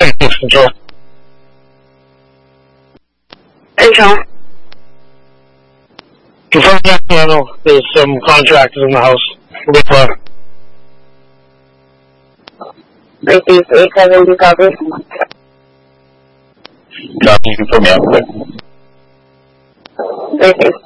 maintenance control. Hey, Sean. Confirm that piano. There's some contractors in the house. We'll be fine. 33870, copy. Copy, you can put me up quick. 33870.